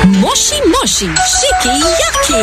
Moshi Moshi Shiki-Yaki.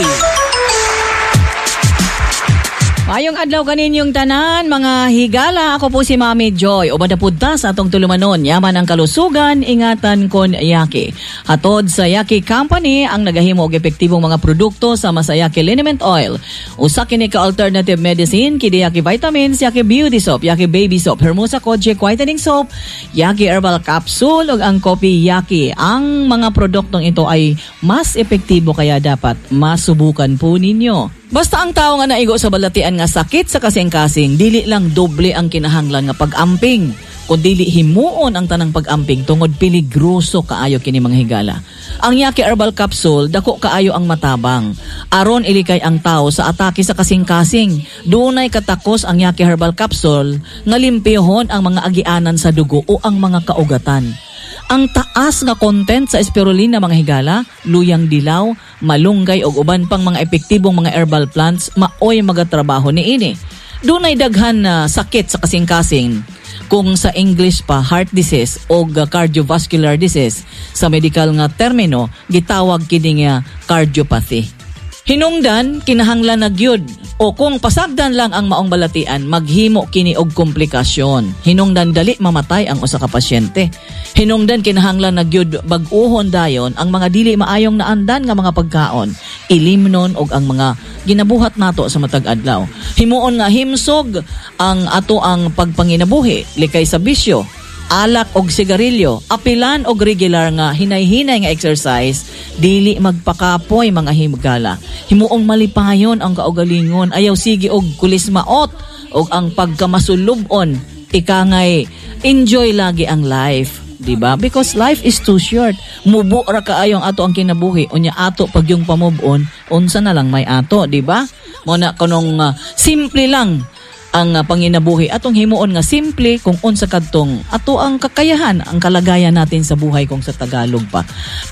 Mayong adlaw kaninyong tanan, mga higala. Ako po si Mami Joy. O badapudta sa atong tulumanon, yaman ang kalusugan, ingatan kon Yaki. Hatod sa Yaki Company ang nagahimo og epektibong mga produkto sama sa Yaki Liniment Oil. Usa kini ka alternative medicine, kini Yaki Vitamins, Yaki Beauty Soap, Yaki Baby Soap, Hermosa Kojic Whitening Soap, Yaki Herbal Capsule ug ang Kopi Yaki. Ang mga produktong ito ay mas epektibo kaya dapat masubukan po ninyo. Basta ang tao nga naigo sa balatian nga sakit sa kasing-kasing, dili lang doble ang kinahanglan nga pag-amping. Kung dili himuon ang tanang pag-amping tungod peligroso kaayo kini mga higala. Ang Yaki Herbal Capsule, dako kaayo ang matabang. Aron ilikay ang tao sa atake sa kasing-kasing. Dunay katakos ang Yaki Herbal Capsule nga limpyahon ang mga agianan sa dugo o ang mga kaugatan. Ang taas nga content sa spirulina mga higala, luyang dilaw, malunggay ug uban pang mga epektibong mga herbal plants maoy magatrabaho niini. Dunay daghan na sakit sa kasing-kasing. Kung sa English pa heart disease o cardiovascular disease, sa medical nga termino gitawag kini nga cardiopathy. Hinungdan kinahanglan na gyud o kung pasagdan lang ang maong balatian maghimo kini og komplikasyon. Hinungdan dali mamatay ang usa ka pasyente. Hinungdan kinahanglan na gyud bag-ohon dayon ang mga dili maayong naandan nga mga pagkaon. Ilimnon og ang mga ginabuhat nato sa matag adlaw. Himuon nga himsog ang ato ang pagpanginabuhi likay sa bisyo, alak og sigarilyo, apilan og regular nga hinay-hinay nga exercise, dili magpakapoy mga himgala. Himuong malipayon ang kaugalingon, ayaw sige og kulismaot og ang pagkamasulubon, ikangay enjoy lagi ang life. Diba? Because life is too short. Mubo ra kaayong ato ang kinabuhi. Unya ato pag yung pamubon, unsa na lang may ato, diba? Muna kanong simple lang ang panginabuhi atong himuon nga simple kung unsa kadtong ato ang kakayahan, ang kalagayan natin sa buhay kung sa Tagalog pa.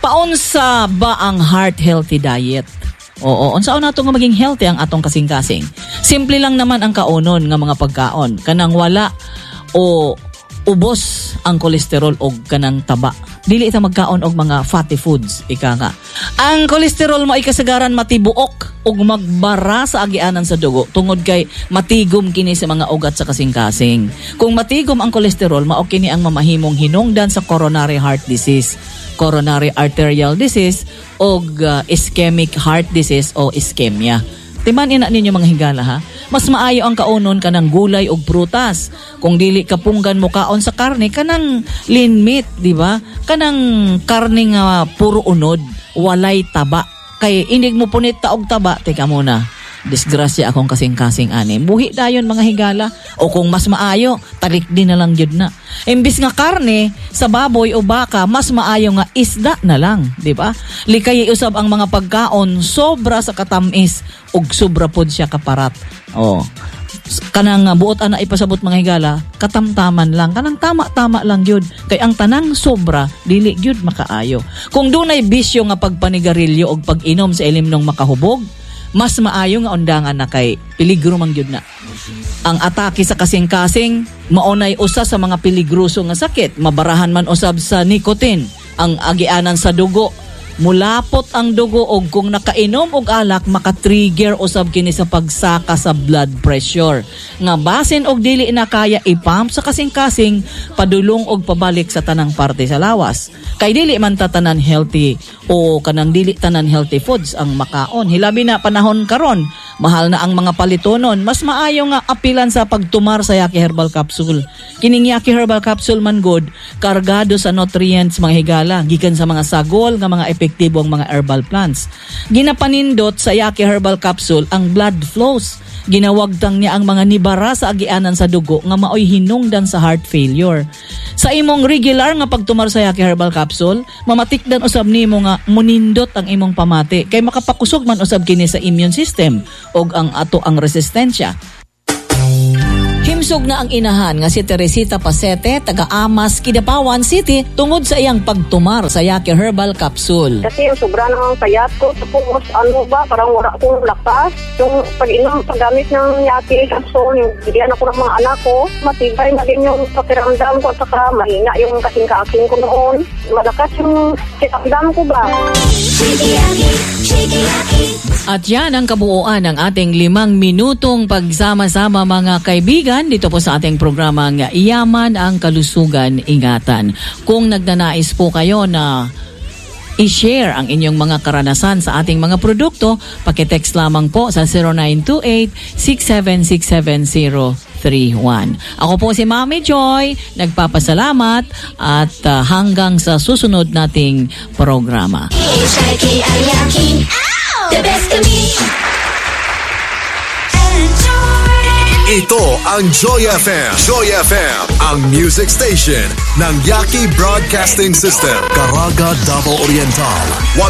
Paunsa ba ang heart healthy diet? Oo, unsaon nato nga maging healthy ang atong kasing-kasing? Simple lang naman ang kaunon nga mga pagkaon. Kanang wala o ubos ang kolesterol o kanang taba. Dili ita magkaon og mga fatty foods, ika nga. Ang kolesterol mo ay kasagaran matibuok og magbara sa agianan sa dugo tungod kay matigom kini sa mga ugat sa kasing-kasing. Kung matigom ang kolesterol, mao kini ang mamahimong hinungdan sa coronary heart disease, coronary arterial disease o ischemic heart disease o ischemia. Timan ina ninyo mga higala ha. Mas maayo ang kaunon kanang gulay og prutas. Kung dili kapunggan mo kaon sa karne, kanang lean meat, di ba? Kanang karne nga puro unod, walay taba. Kay inig mo punit ta og taba, teka muna. Disgrasya akong kasing-kasing ani. Buhi dayon mga higala. O kung mas maayo, tarik din na lang jud na. Imbis nga karne sa baboy o baka, mas maayo nga isda na lang, di ba? Likay usab ang mga pagkaon sobra sa katamis ug sobra pod siya kaparat. Oh. Kanang buot ana ipasabot mga higala, katamtaman lang, kanang tama-tama lang yun. Kay ang tanang sobra dili gyud makaayo. Kung dunay bisyo nga pagpanigarilyo og pag-inom sa ilimnong makahubog, mas maayo nga undangan na kay peligro man gyud na. Ang atake sa kasing-kasing maunay usa sa mga peligroso nga sakit. Mabarahan man usab sa nicotine ang agianan sa dugo. Mulapot ang dugo og kung nakainom og alak maka-trigger usab kini sa pagsaka sa blood pressure. Nga basin og dili na kaya ipump sa kasing-kasing padulong og pabalik sa tanang parte sa lawas. Kay dili man tanan healthy o kanang dili tanan healthy foods ang makaon. Hilabi na panahon karon, mahal na ang mga palitonon. Mas maayo nga apilan sa pagtumar sa Yaki Herbal Capsule. Kining Yaki Herbal Capsule man good, kargado sa nutrients mga higala, gikan sa mga sagol nga mga epektibo ang mga herbal plants. Ginapanindot sa Yaki Herbal Capsule ang blood flows. Ginawagtang niya ang mga nibara sa agianan sa dugo nga maoy hinungdan sa heart failure. Sa imong regular nga pagtumar sa Yaki Herbal Capsule, mamatikdan usab nimo nga munindot ang imong pamati kay makapakusog man usab kini sa immune system og ang ato ang resistensya. Himsog na ang inahan nga si Teresita Pasete, taga-Amas, Kidapawan City, tungod sa iyang pagtumar sa Yaki Herbal Capsule. Kasi yung sobra ng payat ko, tapos ano ba, parang wala akong lakas. Yung pag-inom, paggamit ng Yaki Capsule, yung bigyan ako ng mga anak ko, matibay na din yung pakiramdam ko, at saka mahina yung kasing-kasing ko noon. Malakas yung kitakdam ko ba. At yan ang kabuuan ng ating 5 minutong pagsama-sama mga kaibigan dito po sa ating programang Yaman ang Kalusugan Ingatan. Kung nagnanais po kayo na i-share ang inyong mga karanasan sa ating mga produkto, pakitext lamang po sa 0928-6767-031. Ako po si Mami Joy, nagpapasalamat at hanggang sa susunod nating programa. The best of me. Ito ang Joy FM. Joy FM, ang music station ng Yaki Broadcasting System. Caraga, Davao Oriental.